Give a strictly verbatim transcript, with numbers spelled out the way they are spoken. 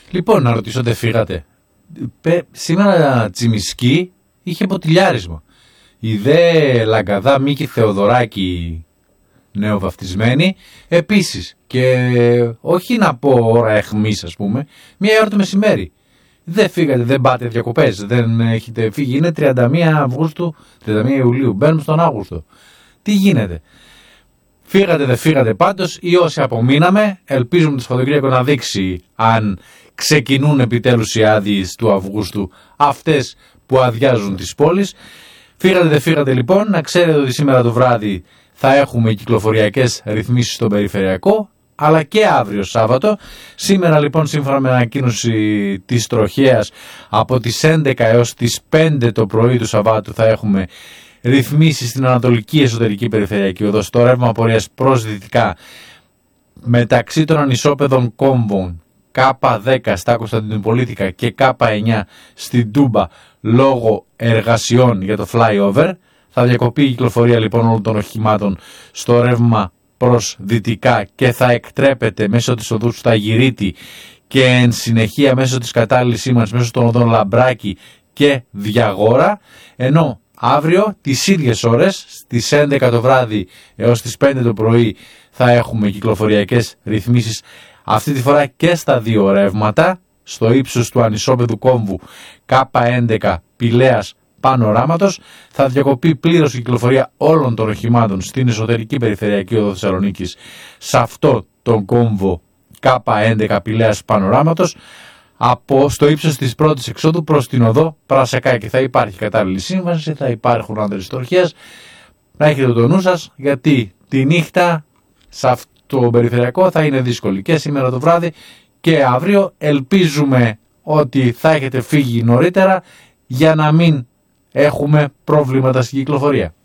Λοιπόν, να ρωτήσω, δεν φύγατε? Πε, σήμερα Τσιμισκή είχε ποτηλιάρισμα. Η δε Λαγκαδά Μίκη Θεοδωράκη νεοβαφτισμένη επίσης. Και όχι να πω ώρα αιχμής, ας πούμε, μία ώρα το μεσημέρι. Δεν φύγατε, δεν πάτε διακοπές, δεν έχετε φύγει. Είναι τριάντα μία Αυγούστου, τριάντα μία Ιουλίου, μπαίνουμε στον Αύγουστο. Τι γίνεται? Φύγατε, δεν φύγατε πάντως, ή όσοι απομείναμε, ελπίζουμε το Σαββατοκύριακο να δείξει αν ξεκινούν επιτέλους οι άδειες του Αυγούστου, αυτές που αδειάζουν τις πόλεις. Φύγατε, δεν φύγατε λοιπόν, να ξέρετε ότι σήμερα το βράδυ θα έχουμε κυκλοφοριακές ρυθμίσεις στον περιφερειακό, αλλά και αύριο Σάββατο. Σήμερα λοιπόν, σύμφωνα με ανακοίνωση της Τροχέας, από τις έντεκα έως τις πέντε το πρωί του Σαββάτου θα έχουμε ρυθμίσεις στην Ανατολική Εσωτερική Περιφερειακή Οδό, στο ρεύμα πορείας προς δυτικά, μεταξύ των ανισόπεδων κόμβων Κ δέκα στα Κωνσταντινουπολίτικα και Κ εννιά στην Τούμπα λόγω εργασιών για το flyover. Θα διακοπεί η κυκλοφορία λοιπόν όλων των οχημάτων στο ρεύμα προς δυτικά και θα εκτρέπεται μέσω της οδού Σταγυρίτη και εν συνεχεία μέσω της κατάλληλης σήμανσης μέσω των οδών Λαμπράκη και Διαγόρα, ενώ αύριο τις ίδιες ώρες στις έντεκα το βράδυ έως τις πέντε το πρωί θα έχουμε κυκλοφοριακές ρυθμίσεις, αυτή τη φορά και στα δύο ρεύματα, στο ύψος του ανισόπεδου κόμβου Κ έντεκα Πηλαίας Πανοράματος. Θα διακοπεί πλήρως η κυκλοφορία όλων των οχημάτων στην εσωτερική περιφερειακή οδό Θεσσαλονίκης σε αυτό τον κόμβο Κ έντεκα Πηλαίας Πανοράματος, από στο ύψος της πρώτης εξόδου προς την οδό Πρασεκάκη. Θα υπάρχει κατάλληλη σύμβαση, θα υπάρχουν άνδρες στορχίας. Να έχετε το νου σας, γιατί τη νύχτα σε αυτό το περιφερειακό θα είναι δύσκολη και σήμερα το βράδυ και αύριο. Ελπίζουμε ότι θα έχετε φύγει νωρίτερα για να μην έχουμε προβλήματα στην κυκλοφορία.